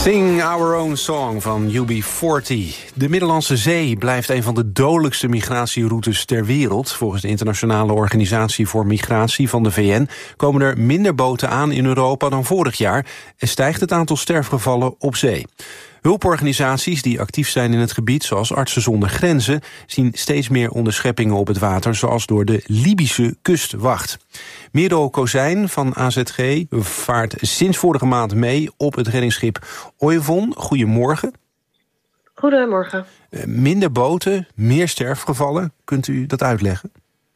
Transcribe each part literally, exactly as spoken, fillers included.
Sing Our Own Song van U B veertig. De Middellandse Zee blijft een van de dodelijkste migratieroutes ter wereld. Volgens de Internationale Organisatie voor Migratie van de V N... komen er minder boten aan in Europa dan vorig jaar... en stijgt het aantal sterfgevallen op zee. Hulporganisaties die actief zijn in het gebied, zoals Artsen zonder Grenzen... zien steeds meer onderscheppingen op het water, zoals door de Libische kustwacht. Merel Kozijn van A Z G vaart sinds vorige maand mee op het reddingsschip Oivon. Goedemorgen. Goedemorgen. Minder boten, meer sterfgevallen. Kunt u dat uitleggen?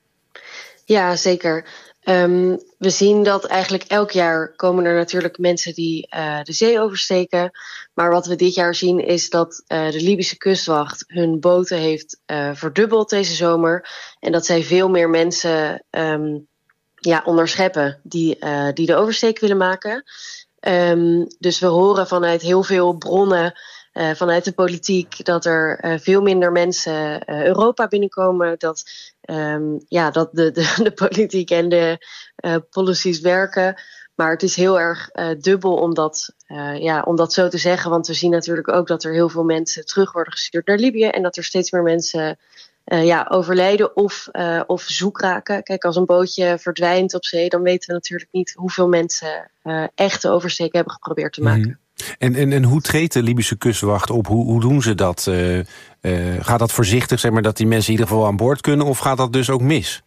Ja, zeker. Um, we zien dat eigenlijk elk jaar komen er natuurlijk mensen die uh, de zee oversteken. Maar wat we dit jaar zien is dat uh, de Libische kustwacht hun boten heeft uh, verdubbeld deze zomer. En dat zij veel meer mensen um, ja, onderscheppen die, uh, die de oversteek willen maken. Um, dus we horen vanuit heel veel bronnen... Uh, vanuit de politiek dat er uh, veel minder mensen uh, Europa binnenkomen. Dat, um, ja, dat de, de, de politiek en de uh, policies werken. Maar het is heel erg uh, dubbel om dat, uh, ja, om dat zo te zeggen. Want we zien natuurlijk ook dat er heel veel mensen terug worden gestuurd naar Libië. En dat er steeds meer mensen uh, ja, overlijden of, uh, of zoek raken. Kijk, als een bootje verdwijnt op zee, dan weten we natuurlijk niet hoeveel mensen uh, echt de oversteek hebben geprobeerd te maken. Mm. En, en, en hoe treedt de Libische kustwacht op? Hoe, hoe doen ze dat? Uh, uh, gaat dat voorzichtig, zeg maar, dat die mensen in ieder geval aan boord kunnen? Of gaat dat dus ook mis?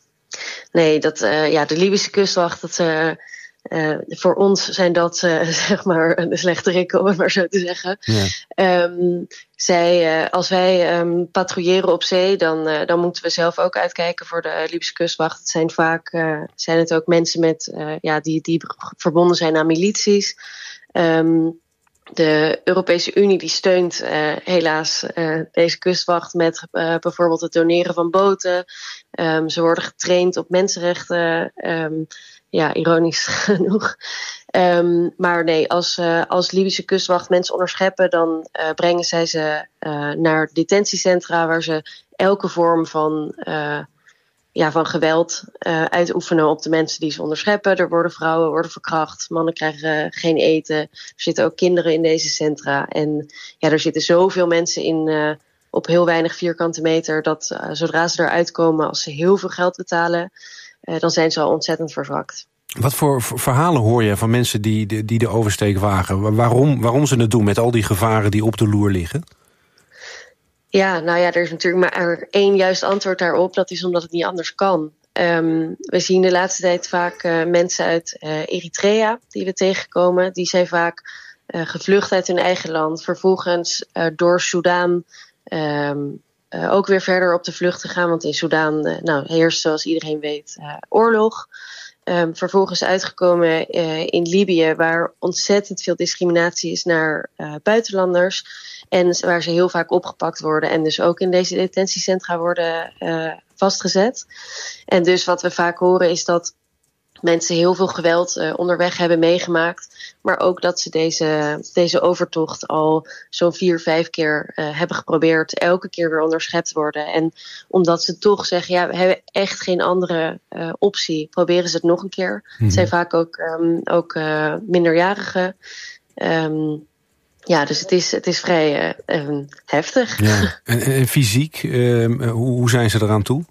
Nee, dat, uh, ja, de Libische kustwacht, dat, uh, uh, voor ons zijn dat uh, zeg maar een slechte rikken, om het maar zo te zeggen. Ja. Um, zij, uh, als wij um, patrouilleren op zee, dan, uh, dan moeten we zelf ook uitkijken voor de Libische kustwacht. Het zijn vaak uh, zijn het ook mensen met, uh, ja, die, die verbonden zijn aan milities. Um, de Europese Unie die steunt uh, helaas uh, deze kustwacht met uh, bijvoorbeeld het doneren van boten. Um, ze worden getraind op mensenrechten, um, ja, ironisch genoeg. Um, maar nee, als, uh, als Libische kustwacht mensen onderscheppen, dan uh, brengen zij ze uh, naar detentiecentra waar ze elke vorm van... Uh, Ja, van geweld uh, uitoefenen op de mensen die ze onderscheppen. Er worden vrouwen worden verkracht, mannen krijgen uh, geen eten. Er zitten ook kinderen in deze centra. En ja, er zitten zoveel mensen in uh, op heel weinig vierkante meter... dat uh, zodra ze eruit komen, als ze heel veel geld betalen... Uh, dan zijn ze al ontzettend verzwakt. Wat voor verhalen hoor je van mensen die, die de oversteek wagen? Waarom, waarom ze het doen met al die gevaren die op de loer liggen? Ja, nou ja, er is natuurlijk maar één juist antwoord daarop. Dat is omdat het niet anders kan. Um, we zien de laatste tijd vaak uh, mensen uit uh, Eritrea die we tegenkomen. Die zijn vaak uh, gevlucht uit hun eigen land. Vervolgens uh, door Soedan um, uh, ook weer verder op de vlucht gegaan. Want in Soedan uh, nou, heerst, zoals iedereen weet, uh, oorlog. Um, vervolgens uitgekomen uh, in Libië, waar ontzettend veel discriminatie is naar uh, buitenlanders. En waar ze heel vaak opgepakt worden en dus ook in deze detentiecentra worden uh, vastgezet. En dus wat we vaak horen is dat mensen heel veel geweld uh, onderweg hebben meegemaakt. Maar ook dat ze deze, deze overtocht al zo'n vier, vijf keer uh, hebben geprobeerd. Elke keer weer onderschept worden. En omdat ze toch zeggen, ja, we hebben echt geen andere uh, optie. Proberen ze het nog een keer. Mm-hmm. Het zijn vaak ook, um, ook uh, minderjarigen. Um, Ja, dus het is, het is vrij uh, um, heftig. Ja. En, en fysiek, uh, hoe, hoe zijn ze eraan toe?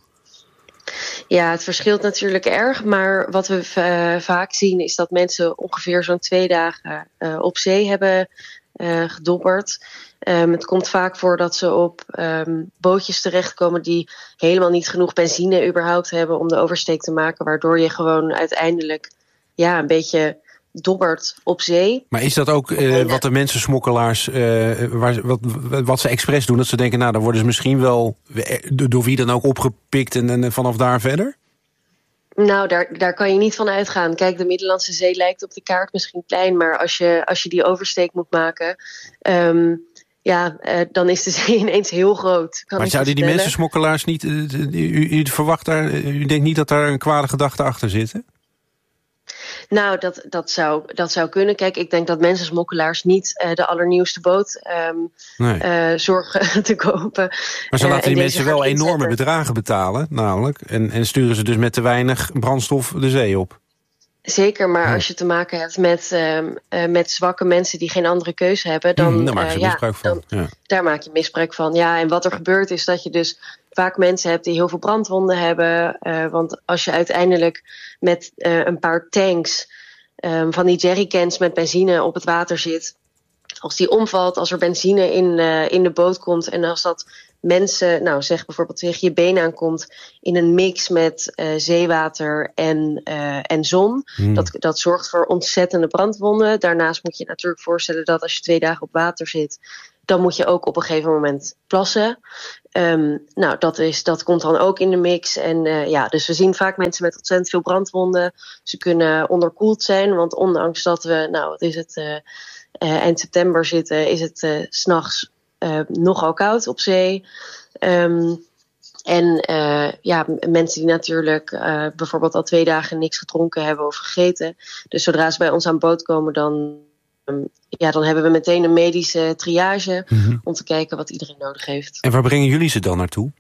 Ja, het verschilt natuurlijk erg. Maar wat we uh, vaak zien is dat mensen ongeveer zo'n twee dagen uh, op zee hebben uh, gedobberd. Um, het komt vaak voor dat ze op um, bootjes terechtkomen die helemaal niet genoeg benzine überhaupt hebben om de oversteek te maken. Waardoor je gewoon uiteindelijk ja, een beetje dobbert op zee. Maar is dat ook uh, wat de mensensmokkelaars, uh, waar, wat, wat ze expres doen? Dat ze denken, nou, dan worden ze misschien wel door wie dan ook opgepikt en, en vanaf daar verder? Nou, daar, daar kan je niet van uitgaan. Kijk, de Middellandse Zee lijkt op de kaart misschien klein, maar als je, als je die oversteek moet maken, um, ja, uh, dan is de zee ineens heel groot. Kan maar zouden die mensensmokkelaars niet, uh, u, u verwacht daar, u denkt niet dat daar een kwade gedachte achter zitten? Nou, dat, dat, zou, dat zou kunnen. Kijk, ik denk dat mensensmokkelaars niet uh, de allernieuwste boot um, nee. uh, zorgen te kopen. Maar ze laten uh, die mensen wel enorme inzetten. bedragen betalen, namelijk. En, en sturen ze dus met te weinig brandstof de zee op. Zeker, maar ja. als je te maken hebt met, uh, uh, met zwakke mensen die geen andere keuze hebben, dan, mm, daar maak je uh, misbruik ja, van. Dan, ja. Daar maak je misbruik van. Ja, en wat er gebeurt is dat je dus vaak mensen hebt die heel veel brandwonden hebben. Uh, want als je uiteindelijk met uh, een paar tanks um, van die jerrycans met benzine op het water zit, als die omvalt, als er benzine in, uh, in de boot komt en als dat mensen, nou zeg bijvoorbeeld tegen je been aankomt in een mix met uh, zeewater en, uh, en zon. Hmm. Dat, dat zorgt voor ontzettende brandwonden. Daarnaast moet je je natuurlijk voorstellen dat als je twee dagen op water zit, dan moet je ook op een gegeven moment plassen. Um, nou, dat, is, dat komt dan ook in de mix. En uh, ja, dus we zien vaak mensen met ontzettend veel brandwonden. Ze kunnen onderkoeld zijn, want ondanks dat we, nou wat is het, uh, uh, eind september zitten, is het uh, 's nachts Uh, nogal koud op zee. Um, en uh, ja, mensen die natuurlijk uh, bijvoorbeeld al twee dagen niks gedronken hebben of gegeten. Dus zodra ze bij ons aan boord komen, dan, um, ja, dan hebben we meteen een medische triage mm-hmm. om te kijken wat iedereen nodig heeft. En waar brengen jullie ze dan naartoe?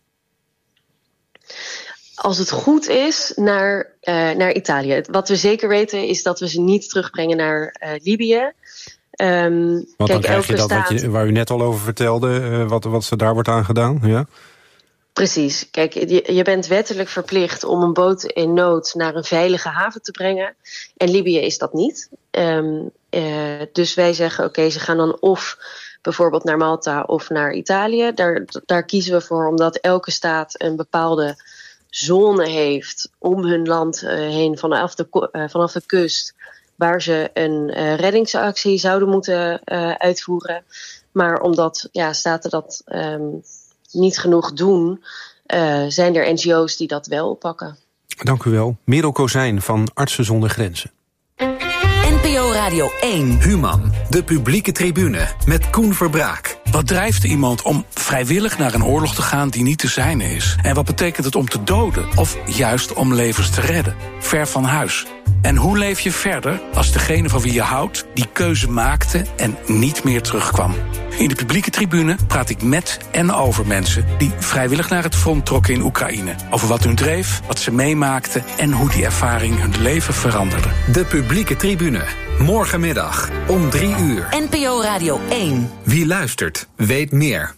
Als het goed is, naar, uh, naar Italië. Wat we zeker weten is dat we ze niet terugbrengen naar uh, Libië. Um, Want kijk, dan krijg je dat staat, wat je, waar u net al over vertelde, uh, wat, wat ze daar wordt aan gedaan. Ja? Precies. Kijk, je, je bent wettelijk verplicht om een boot in nood naar een veilige haven te brengen. En Libië is dat niet. Um, uh, dus wij zeggen, oké, okay, ze gaan dan of bijvoorbeeld naar Malta of naar Italië. Daar, daar kiezen we voor omdat elke staat een bepaalde zone heeft om hun land uh, heen vanaf de, uh, vanaf de kust, waar ze een uh, reddingsactie zouden moeten uh, uitvoeren. Maar omdat ja, staten dat um, niet genoeg doen, uh, zijn er N G O's die dat wel oppakken. Dank u wel. Merel Kozijn van Artsen zonder Grenzen. N P O Radio één. Human, de publieke tribune met Koen Verbraak. Wat drijft iemand om vrijwillig naar een oorlog te gaan die niet te zijne is? En wat betekent het om te doden of juist om levens te redden? Ver van huis. En hoe leef je verder als degene van wie je houdt die keuze maakte en niet meer terugkwam? In de publieke tribune praat ik met en over mensen die vrijwillig naar het front trokken in Oekraïne. Over wat hun dreef, wat ze meemaakten en hoe die ervaring hun leven veranderde. De publieke tribune. Morgenmiddag om drie uur. N P O Radio één. Wie luistert, weet meer.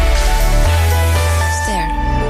Ster.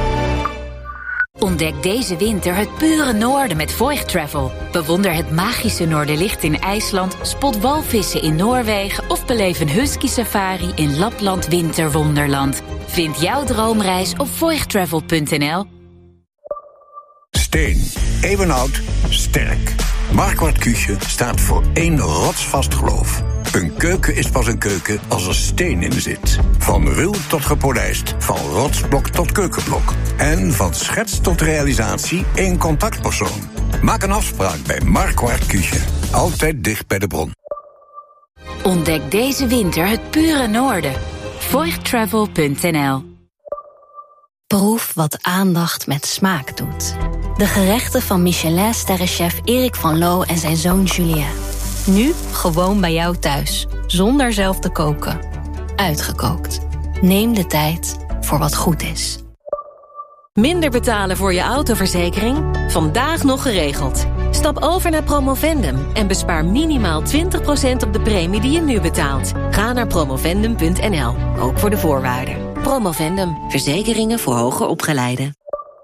Ontdek deze winter het pure noorden met Voigt Travel. Bewonder het magische Noorderlicht in IJsland, spot walvissen in Noorwegen of beleef een husky safari in Lapland Winterwonderland. Vind jouw droomreis op voigt travel punt n l. Steen, eeuwenoud, sterk. Marquardt Küche staat voor één rotsvast geloof. Een keuken is pas een keuken als er steen in zit. Van ruw tot gepolijst, van rotsblok tot keukenblok. En van schets tot realisatie één contactpersoon. Maak een afspraak bij Marquardt Küche. Altijd dicht bij de bron. Ontdek deze winter het pure noorden. voigt travel punt n l. Proef wat aandacht met smaak doet. De gerechten van Michelin-sterrenchef Erik van Loo en zijn zoon Julien. Nu gewoon bij jou thuis, zonder zelf te koken. Uitgekookt. Neem de tijd voor wat goed is. Minder betalen voor je autoverzekering? Vandaag nog geregeld. Stap over naar Promovendum en bespaar minimaal twintig procent op de premie die je nu betaalt. Ga naar promovendum punt n l, ook voor de voorwaarden. Promovendum, verzekeringen voor hoger opgeleiden.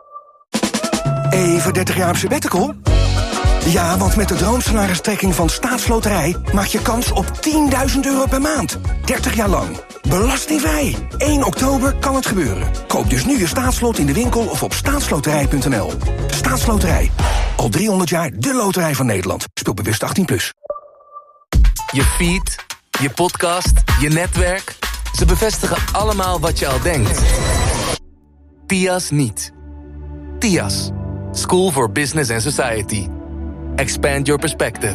Even dertig jaar op sabbatical? Ja, want met de droomsalaristrekking van Staatsloterij maak je kans op tienduizend euro per maand. dertig jaar lang. Belastingvrij. één oktober kan het gebeuren. Koop dus nu je staatslot in de winkel of op staatsloterij punt n l. Staatsloterij. Al driehonderd jaar de loterij van Nederland. Speel bewust achttien plus. Je feed, je podcast, je netwerk. Ze bevestigen allemaal wat je al denkt. T I A S niet. T I A S. School for Business and Society. Expand your perspective.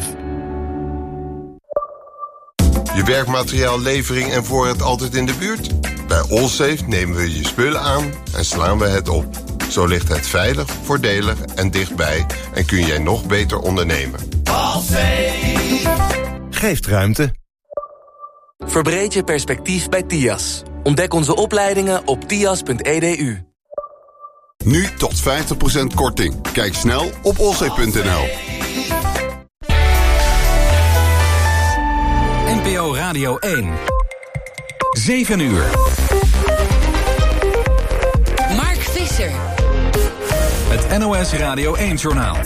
Je werkmateriaallevering en voorraad altijd in de buurt? Bij Allsafe nemen we je spullen aan en slaan we het op. Zo ligt het veilig, voordelig en dichtbij en kun jij nog beter ondernemen. Allsafe geeft ruimte. Verbreed je perspectief bij T I A S. Ontdek onze opleidingen op tias punt e d u. Nu tot vijftig procent korting. Kijk snel op allsafe punt n l. P O Radio één. zeven uur. Mark Visser. Het N O S Radio één-journaal.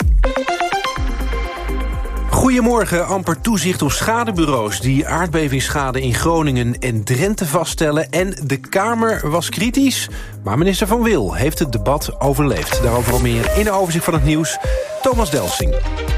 Goedemorgen, amper toezicht op schadebureaus die aardbevingsschade in Groningen en Drenthe vaststellen. En de Kamer was kritisch, maar minister Van Wil heeft het debat overleefd. Daarover al meer in de overzicht van het nieuws. Thomas Delsing.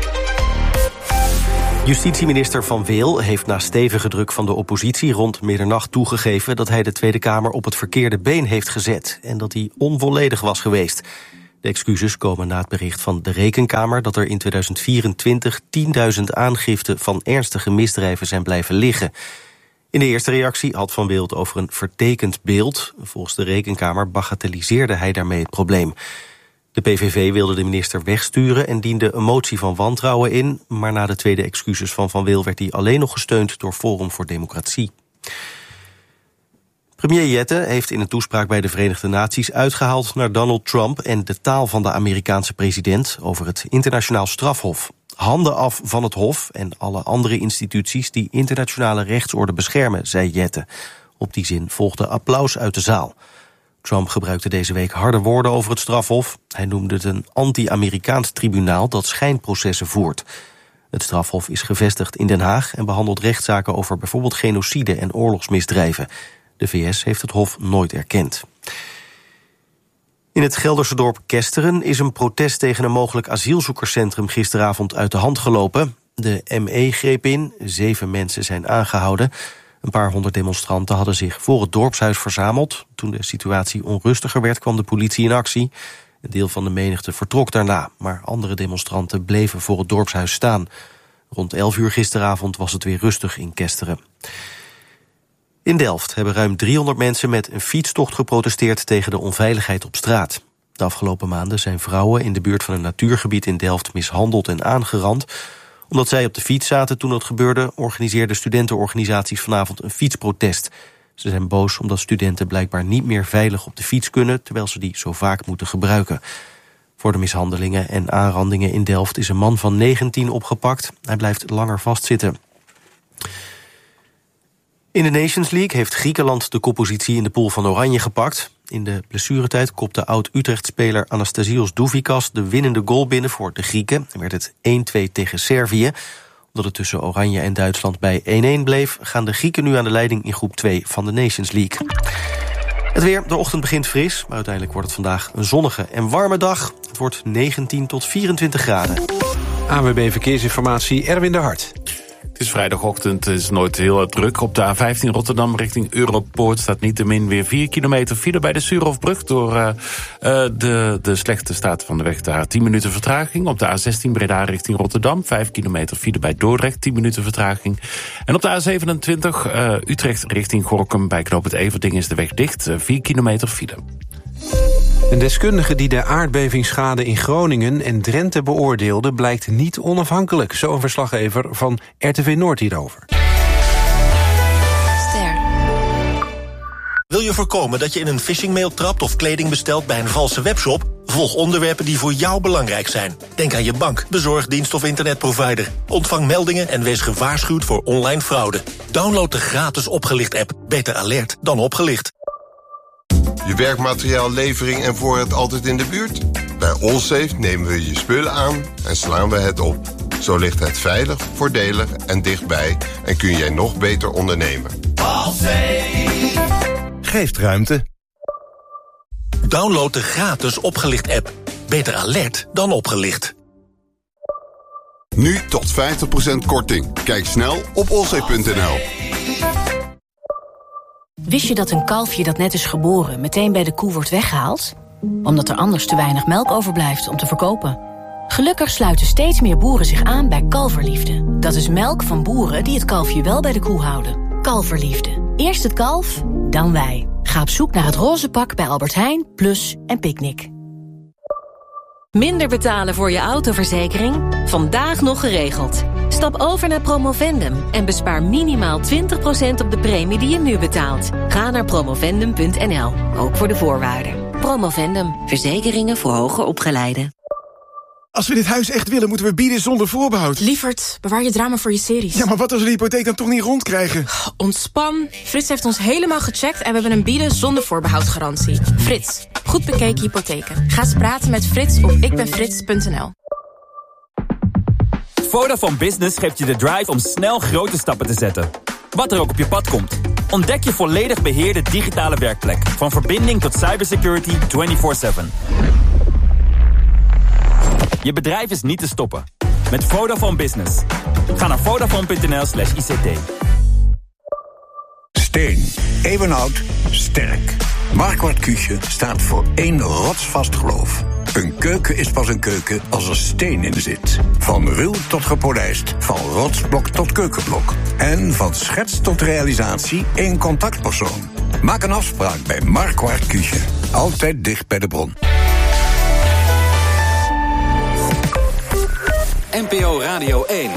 Justitieminister Van Wil heeft na stevige druk van de oppositie rond middernacht toegegeven dat hij de Tweede Kamer op het verkeerde been heeft gezet en dat hij onvolledig was geweest. De excuses komen na het bericht van de Rekenkamer dat er in tweeduizend vierentwintig tienduizend aangiften van ernstige misdrijven zijn blijven liggen. In de eerste reactie had Van Wil het over een vertekend beeld. Volgens de Rekenkamer bagatelliseerde hij daarmee het probleem. De P V V wilde de minister wegsturen en diende een motie van wantrouwen in, maar na de tweede excuses van Van Wil werd hij alleen nog gesteund door Forum voor Democratie. Premier Jette heeft in een toespraak bij de Verenigde Naties uitgehaald naar Donald Trump en de taal van de Amerikaanse president over het internationaal strafhof. Handen af van het hof en alle andere instituties die internationale rechtsorde beschermen, zei Jette. Op die zin volgde applaus uit de zaal. Trump gebruikte deze week harde woorden over het strafhof. Hij noemde het een anti-Amerikaans tribunaal dat schijnprocessen voert. Het strafhof is gevestigd in Den Haag en behandelt rechtszaken over bijvoorbeeld genocide en oorlogsmisdrijven. De V S heeft het hof nooit erkend. In het Gelderse dorp Kesteren is een protest tegen een mogelijk asielzoekerscentrum gisteravond uit de hand gelopen. De M E greep in, zeven mensen zijn aangehouden. Een paar honderd demonstranten hadden zich voor het dorpshuis verzameld. Toen de situatie onrustiger werd, kwam de politie in actie. Een deel van de menigte vertrok daarna, maar andere demonstranten bleven voor het dorpshuis staan. Rond elf uur gisteravond was het weer rustig in Kesteren. In Delft hebben ruim driehonderd mensen met een fietstocht geprotesteerd tegen de onveiligheid op straat. De afgelopen maanden zijn vrouwen in de buurt van een natuurgebied in Delft mishandeld en aangerand. Omdat zij op de fiets zaten toen het gebeurde, organiseerden studentenorganisaties vanavond een fietsprotest. Ze zijn boos omdat studenten blijkbaar niet meer veilig op de fiets kunnen, terwijl ze die zo vaak moeten gebruiken. Voor de mishandelingen en aanrandingen in Delft is een man van negentien opgepakt. Hij blijft langer vastzitten. In de Nations League heeft Griekenland de koppositie in de pool van Oranje gepakt. In de blessuretijd kopte oud-Utrecht-speler Anastasios Douvikas de winnende goal binnen voor de Grieken. En werd het één-twee tegen Servië. Omdat het tussen Oranje en Duitsland bij één-één bleef, gaan de Grieken nu aan de leiding in groep twee van de Nations League. Het weer, de ochtend begint fris, maar uiteindelijk wordt het vandaag een zonnige en warme dag. Het wordt negentien tot vierentwintig graden. A W B Verkeersinformatie, Erwin de Hart. Het is vrijdagochtend, het is nooit heel druk. Op de A vijftien Rotterdam richting Europoort staat niettemin weer vier kilometer file bij de Suurhofbrug door uh, de, de slechte staat van de weg daar. tien minuten vertraging. Op de A zestien Breda richting Rotterdam, vijf kilometer file bij Dordrecht, tien minuten vertraging. En op de A zevenentwintig uh, Utrecht richting Gorinchem bij knooppunt Everding is de weg dicht, uh, vier kilometer file. Een deskundige die de aardbevingsschade in Groningen en Drenthe beoordeelde blijkt niet onafhankelijk. Zo een verslaggever van R T V Noord hierover. Ster. Wil je voorkomen dat je in een phishingmail trapt of kleding bestelt bij een valse webshop? Volg onderwerpen die voor jou belangrijk zijn. Denk aan je bank, bezorgdienst of internetprovider. Ontvang meldingen en wees gewaarschuwd voor online fraude. Download de gratis Opgelicht-app. Beter alert dan opgelicht. Je werkmateriaal, levering en voorraad altijd in de buurt? Bij Allsafe nemen we je spullen aan en slaan we het op. Zo ligt het veilig, voordelig en dichtbij en kun jij nog beter ondernemen. Allsafe geeft ruimte. Download de gratis Opgelicht-app. Beter alert dan opgelicht. Nu tot vijftig procent korting. Kijk snel op allsafe punt n l. Wist je dat een kalfje dat net is geboren meteen bij de koe wordt weggehaald? Omdat er anders te weinig melk overblijft om te verkopen. Gelukkig sluiten steeds meer boeren zich aan bij Kalverliefde. Dat is melk van boeren die het kalfje wel bij de koe houden. Kalverliefde. Eerst het kalf, dan wij. Ga op zoek naar het roze pak bij Albert Heijn, Plus en Picnic. Minder betalen voor je autoverzekering? Vandaag nog geregeld. Stap over naar Promovendum en bespaar minimaal twintig procent op de premie die je nu betaalt. Ga naar promovendum punt n l, ook voor de voorwaarden. Promovendum, verzekeringen voor hoger opgeleiden. Als we dit huis echt willen, moeten we bieden zonder voorbehoud. Lievert, bewaar je drama voor je series. Ja, maar wat als we de hypotheek dan toch niet rondkrijgen? Ontspan. Frits heeft ons helemaal gecheckt en we hebben een bieden zonder voorbehoud garantie. Frits, goed bekeken hypotheken. Ga eens praten met Frits op ikbenfrits punt n l. Vodafone Business geeft je de drive om snel grote stappen te zetten. Wat er ook op je pad komt. Ontdek je volledig beheerde digitale werkplek. Van verbinding tot cybersecurity vierentwintig zeven. Je bedrijf is niet te stoppen. Met Vodafone Business. Ga naar vodafone punt n l slash I C T. Steen. Eeuwenoud. Sterk. Marquardt Küche staat voor één rotsvast geloof. Een keuken is pas een keuken als er steen in zit. Van ruw tot gepolijst. Van rotsblok tot keukenblok. En van schets tot realisatie één contactpersoon. Maak een afspraak bij Marquardt Küche. Altijd dicht bij de bron. N P O Radio één.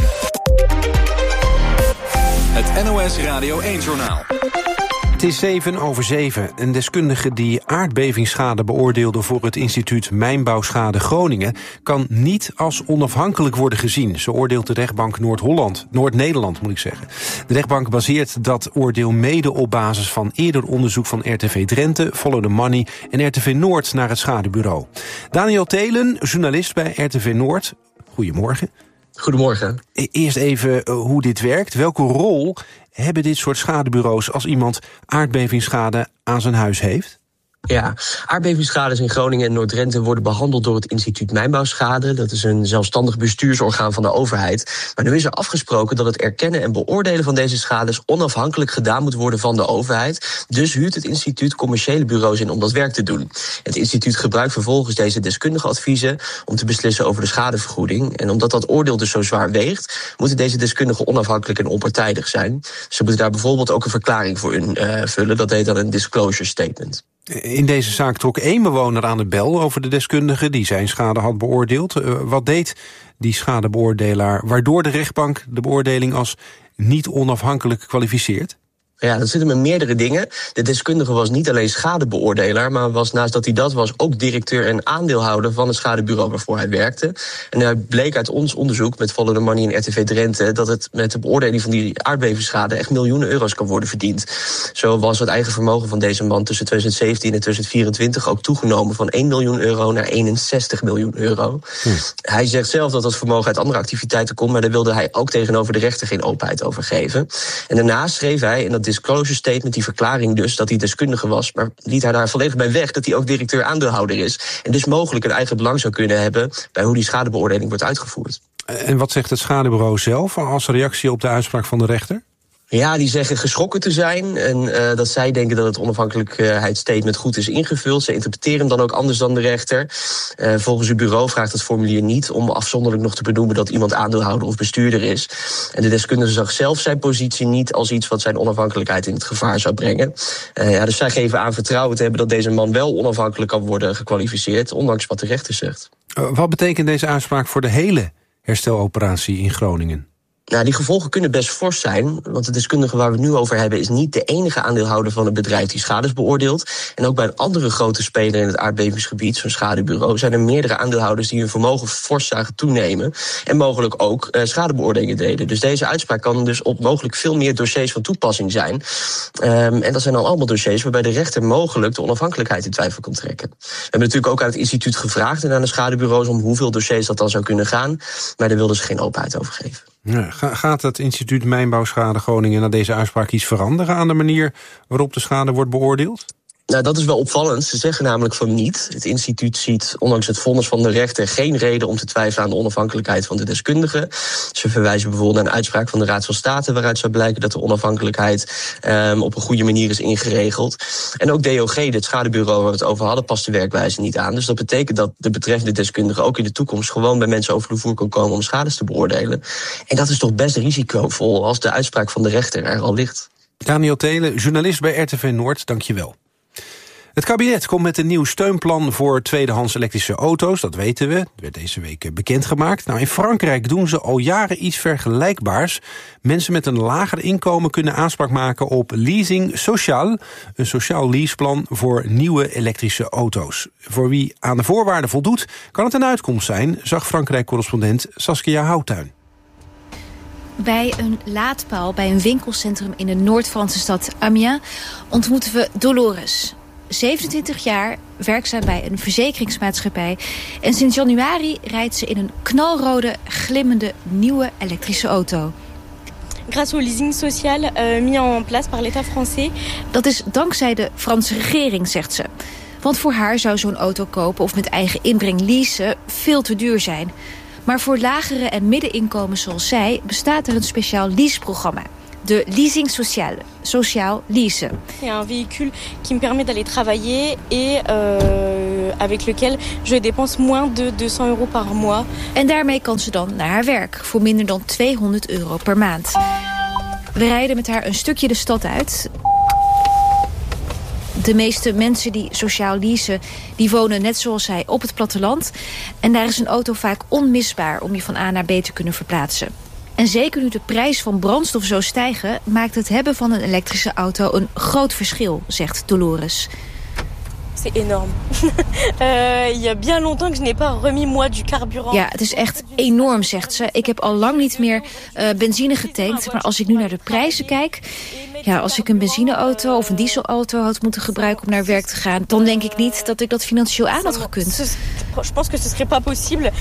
Het N O S Radio één-journaal. Het is zeven over zeven. Een deskundige die aardbevingsschade beoordeelde voor het instituut Mijnbouwschade Groningen kan niet als onafhankelijk worden gezien. Zo oordeelt de rechtbank Noord-Holland, Noord-Nederland moet ik zeggen. De rechtbank baseert dat oordeel mede op basis van eerder onderzoek van R T V Drenthe, Follow the Money en R T V Noord naar het schadebureau. Daniel Thelen, journalist bij R T V Noord. Goedemorgen. Goedemorgen. Eerst even uh, hoe dit werkt. Welke rol hebben dit soort schadebureaus als iemand aardbevingsschade aan zijn huis heeft? Ja, aardbevingsschades in Groningen en Noord-Drenthe worden behandeld door het instituut Mijnbouwschade. Dat is een zelfstandig bestuursorgaan van de overheid. Maar nu is er afgesproken dat het erkennen en beoordelen van deze schades onafhankelijk gedaan moet worden van de overheid. Dus huurt het instituut commerciële bureaus in om dat werk te doen. Het instituut gebruikt vervolgens deze deskundige adviezen om te beslissen over de schadevergoeding. En omdat dat oordeel dus zo zwaar weegt, moeten deze deskundigen onafhankelijk en onpartijdig zijn. Ze moeten daar bijvoorbeeld ook een verklaring voor invullen. Uh, dat heet dan een disclosure statement. In deze zaak trok één bewoner aan de bel over de deskundige die zijn schade had beoordeeld. Uh, wat deed die schadebeoordelaar waardoor de rechtbank de beoordeling als niet onafhankelijk kwalificeert? Ja, dat zit hem in meerdere dingen. De deskundige was niet alleen schadebeoordelaar, maar was naast dat hij dat was ook directeur en aandeelhouder van het schadebureau waarvoor hij werkte. En hij bleek uit ons onderzoek met Follow the Money en R T V Drenthe dat het met de beoordeling van die aardbevingsschade echt miljoenen euro's kan worden verdiend. Zo was het eigen vermogen van deze man tussen twintig zeventien en twintig vierentwintig ook toegenomen van één miljoen euro naar eenenzestig miljoen euro. Hm. Hij zegt zelf dat dat vermogen uit andere activiteiten komt, maar daar wilde hij ook tegenover de rechter geen openheid over geven. En daarnaast schreef hij, en dat disclosure statement, die verklaring dus dat hij deskundige was, maar liet hij daar volledig bij weg dat hij ook directeur-aandeelhouder is en dus mogelijk een eigen belang zou kunnen hebben bij hoe die schadebeoordeling wordt uitgevoerd. En wat zegt het schadebureau zelf als reactie op de uitspraak van de rechter? Ja, die zeggen geschrokken te zijn en uh, dat zij denken dat het onafhankelijkheidsstatement goed is ingevuld. Ze interpreteren hem dan ook anders dan de rechter. Uh, volgens het bureau vraagt het formulier niet om afzonderlijk nog te benoemen dat iemand aandeelhouder of bestuurder is. En de deskundige zag zelf zijn positie niet als iets wat zijn onafhankelijkheid in het gevaar zou brengen. Uh, ja, dus zij geven aan vertrouwen te hebben dat deze man wel onafhankelijk kan worden gekwalificeerd, ondanks wat de rechter zegt. Uh, wat betekent deze uitspraak voor de hele hersteloperatie in Groningen? Nou, die gevolgen kunnen best fors zijn, want de deskundige waar we het nu over hebben is niet de enige aandeelhouder van het bedrijf die schades beoordeelt. En ook bij een andere grote speler in het aardbevingsgebied, zo'n schadebureau, zijn er meerdere aandeelhouders die hun vermogen fors zagen toenemen en mogelijk ook uh, schadebeoordelingen deden. Dus deze uitspraak kan dus op mogelijk veel meer dossiers van toepassing zijn. Um, en dat zijn dan allemaal dossiers waarbij de rechter mogelijk de onafhankelijkheid in twijfel kan trekken. We hebben natuurlijk ook aan het instituut gevraagd en aan de schadebureaus om hoeveel dossiers dat dan zou kunnen gaan, maar daar wilden ze geen openheid over geven. Ja, gaat het instituut Mijnbouwschade Groningen na deze uitspraak iets veranderen aan de manier waarop de schade wordt beoordeeld? Nou, dat is wel opvallend. Ze zeggen namelijk van niet. Het instituut ziet, ondanks het vonnis van de rechter, geen reden om te twijfelen aan de onafhankelijkheid van de deskundige. Ze verwijzen bijvoorbeeld naar een uitspraak van de Raad van State waaruit zou blijken dat de onafhankelijkheid um, op een goede manier is ingeregeld. En ook D O G, het schadebureau waar we het over hadden, past de werkwijze niet aan. Dus dat betekent dat de betreffende deskundige ook in de toekomst gewoon bij mensen over de vloer kan komen om schades te beoordelen. En dat is toch best risicovol als de uitspraak van de rechter er al ligt. Daniel Thelen, journalist bij R T V Noord, dank je wel. Het kabinet komt met een nieuw steunplan voor tweedehands elektrische auto's. Dat weten we. Dat werd deze week bekendgemaakt. Nou, in Frankrijk doen ze al jaren iets vergelijkbaars. Mensen met een lager inkomen kunnen aanspraak maken op leasing sociaal. Een sociaal leaseplan voor nieuwe elektrische auto's. Voor wie aan de voorwaarden voldoet, kan het een uitkomst zijn, zag Frankrijk-correspondent Saskia Houtuin. Bij een laadpaal bij een winkelcentrum in de Noord-Franse stad Amiens ontmoeten we Dolores. zevenentwintig jaar, werkzaam bij een verzekeringsmaatschappij. En sinds januari rijdt ze in een knalrode, glimmende, nieuwe elektrische auto. Grâce au leasing social uh, mis en place par l'État français. Dat is dankzij de Franse regering, zegt ze. Want voor haar zou zo'n auto kopen of met eigen inbreng leasen veel te duur zijn. Maar voor lagere en middeninkomens zoals zij bestaat er een speciaal leaseprogramma. De leasing sociale, sociaal leasen. C'est un véhicule qui me permet d'aller travailler et euh, avec lequel je dépense moins de tweehonderd euro par mois. En daarmee kan ze dan naar haar werk voor minder dan tweehonderd euro per maand. We rijden met haar een stukje de stad uit. De meeste mensen die sociaal leasen, die wonen net zoals zij op het platteland. En daar is een auto vaak onmisbaar om je van A naar B te kunnen verplaatsen. En zeker nu de prijs van brandstof zo stijgen, maakt het hebben van een elektrische auto een groot verschil, zegt Dolores. C'est énorme. uh, il y a bien longtemps que je n'ai pas remis moi du carburant. Ja, het is echt enorm, zegt ze. Ik heb al lang niet meer uh, benzine getankt, maar als ik nu naar de prijzen kijk, ja, als ik een benzineauto of een dieselauto had moeten gebruiken om naar werk te gaan, dan denk ik niet dat ik dat financieel aan had gekund. Je pense que ce serait pas possible.